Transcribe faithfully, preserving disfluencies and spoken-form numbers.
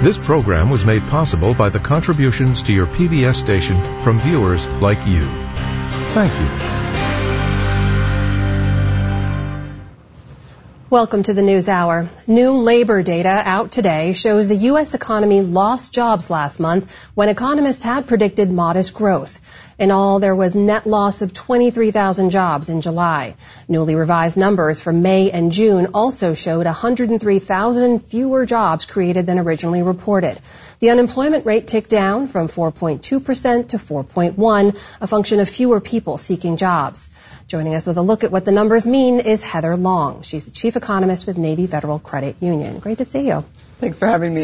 This program was made possible by the contributions to your P B S station from viewers like you. Thank you. Welcome to the News Hour. New labor data out today shows the U S economy lost jobs last month when economists had predicted modest growth. In all, there was net loss of twenty-three thousand jobs in July. Newly revised numbers for May and June also showed one hundred three thousand fewer jobs created than originally reported. The unemployment rate ticked down from four point two percent to four point one, a function of fewer people seeking jobs. Joining us with a look at what the numbers mean is Heather Long. She's the chief economist with Navy Federal Credit Union. Great to see you. Thanks for having me.